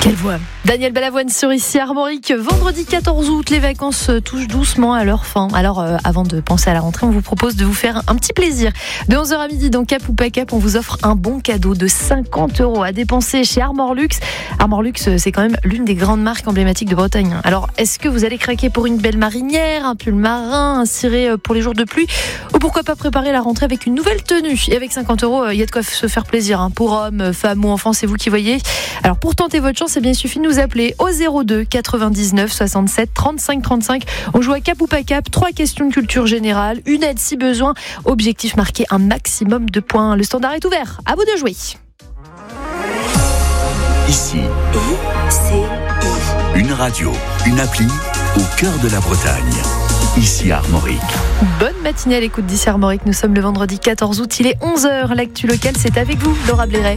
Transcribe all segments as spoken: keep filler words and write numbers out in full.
Quelle voix. Daniel Balavoine sur Ici Armorique. Vendredi quatorze août, les vacances touchent doucement à leur fin. Alors, euh, avant de penser à la rentrée, on vous propose de vous faire un petit plaisir. De onze heures à midi, dans Cap ou pas Cap, on vous offre un bon cadeau de cinquante euros à dépenser chez Armor Luxe. Armor Luxe, c'est quand même l'une des grandes marques emblématiques de Bretagne. Alors, est-ce que vous allez craquer pour une belle marinière, un pull marin, un ciré pour les jours de pluie, ou pourquoi pas préparer la rentrée avec une nouvelle tenue? Et avec cinquante euros, il y a de quoi se faire plaisir, hein. Pour hommes, femmes ou enfants, c'est vous qui voyez. Alors, pour tenter votre chance, eh bien, il suffit de nous appeler au zéro deux quatre-vingt-dix-neuf soixante-sept trente-cinq trente-cinq. On joue à Cap ou pas Cap. Trois questions de culture générale, une aide si besoin. Objectif, marquer un maximum de points. Le standard est ouvert. À vous de jouer. Ici, I C I. une radio, une appli au cœur de la Bretagne. Ici Armorique. Bonne matinée à l'écoute d'Ici Armorique. Nous sommes le vendredi quatorze août. Il est onze heures. L'actu locale, c'est avec vous, Laura Blairet.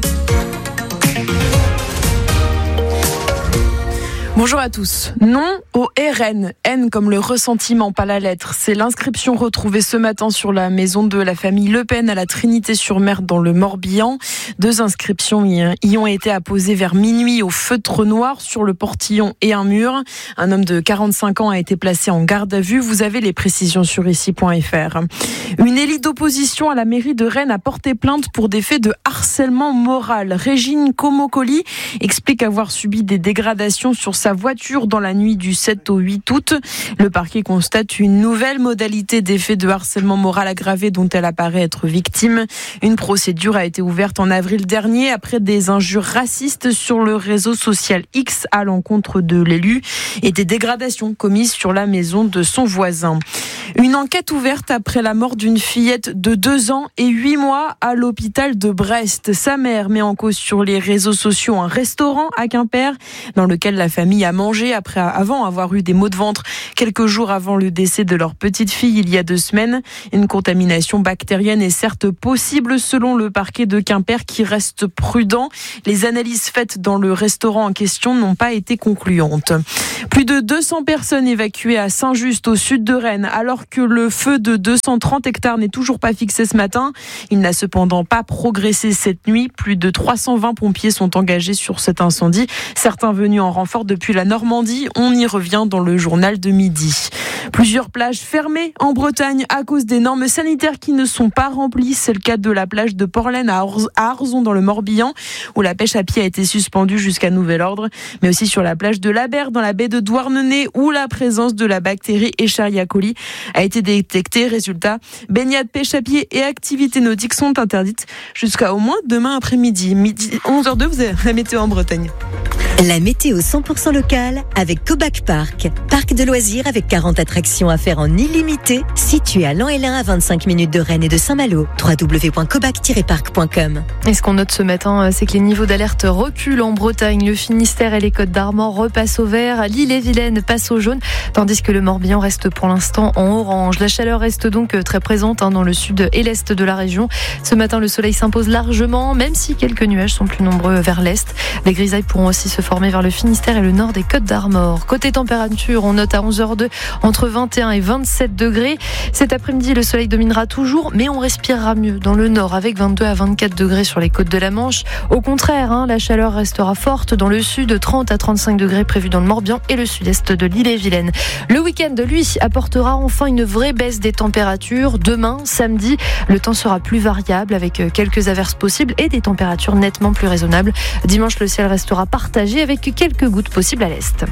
Bonjour à tous. Non au R N. N comme le ressentiment, pas la lettre. C'est l'inscription retrouvée ce matin sur la maison de la famille Le Pen à la Trinité-sur-Mer dans le Morbihan. Deux inscriptions y ont été apposées vers minuit au feutre noir sur le portillon et un mur. Un homme de quarante-cinq ans a été placé en garde à vue. Vous avez les précisions sur ici point f r. Une élite d'opposition à la mairie de Rennes a porté plainte pour des faits de harcèlement moral. Régine Comocoli explique avoir subi des dégradations sur sa voiture dans la nuit du sept au huit août. Le parquet constate une nouvelle modalité des faits de harcèlement moral aggravé dont elle apparaît être victime. Une procédure a été ouverte en avril dernier après des injures racistes sur le réseau social X à l'encontre de l'élu et des dégradations commises sur la maison de son voisin. Une enquête ouverte après la mort d'une fillette de deux ans et huit mois à l'hôpital de Brest. Sa mère met en cause sur les réseaux sociaux un restaurant à Quimper dans lequel la famille a mangé après avant avoir eu des maux de ventre quelques jours avant le décès de leur petite fille il y a deux semaines. Une contamination bactérienne est certes possible selon le parquet de Quimper qui reste prudent. Les analyses faites dans le restaurant en question n'ont pas été concluantes. Plus de deux cents personnes évacuées à Saint-Just au sud de Rennes alors que le feu de deux cent trente hectares n'est toujours pas fixé ce matin. Il n'a cependant pas progressé cette nuit. Plus de trois cent vingt pompiers sont engagés sur cet incendie. Certains venus en renfort depuis la Normandie. On y revient dans le journal de midi. Plusieurs plages fermées en Bretagne à cause des normes sanitaires qui ne sont pas remplies. C'est le cas de la plage de Portlaine à Arzon dans le Morbihan où la pêche à pied a été suspendue jusqu'à nouvel ordre. Mais aussi sur la plage de Labert dans la baie de Douarnenez où la présence de la bactérie Escherichia coli a été détectée. Résultat, baignade, pêche à pied et activités nautiques sont interdites jusqu'à au moins demain après-midi. Midi, onze heures deux, vous avez la météo en Bretagne. La météo cent pour cent locale avec Cobac Park. Parc de loisirs avec quarante attractions à faire en illimité, situé à Lan-Hélin à vingt-cinq minutes de Rennes et de Saint-Malo. w w w point cobac tiret parc point com. Et ce qu'on note ce matin, c'est que les niveaux d'alerte reculent en Bretagne. Le Finistère et les Côtes d'Armor repassent au vert. L'Ille-et-Vilaine passe au jaune, tandis que le Morbihan reste pour l'instant en orange. La chaleur reste donc très présente hein, dans le sud et l'est de la région. Ce matin, le soleil s'impose largement, même si quelques nuages sont plus nombreux vers l'est. Des grisailles pourront aussi se former vers le Finistère et le nord des Côtes d'Armor. Côté température, on note à onze heures deux entre vingt et un et vingt-sept degrés. Cet après-midi, le soleil dominera toujours, mais on respirera mieux dans le nord avec vingt-deux à vingt-quatre degrés sur les côtes de la Manche. Au contraire, hein, la chaleur restera forte dans le sud, trente à trente-cinq degrés prévus dans le Morbihan et le sud-est de l'Ille-et-Vilaine. Le week-end, lui, apportera enfin une vraie baisse des températures. Demain, samedi, le temps sera plus variable avec quelques averses possibles et des températures nettement plus raisonnables. Dimanche, le ciel restera partagé avec quelques gouttes possibles à l'est.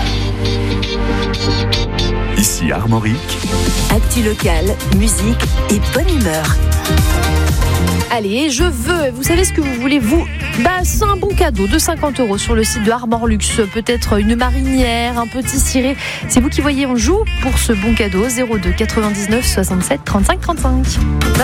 Ici Armorique. Actu locale, musique et bonne humeur. Allez, je veux, vous savez ce que vous voulez, vous bah, c'est un bon cadeau de cinquante euros sur le site de Armor Luxe. Peut-être une marinière, un petit ciré. C'est vous qui voyez, on joue pour ce bon cadeau. zéro deux quatre-vingt-dix-neuf soixante-sept trente-cinq trente-cinq.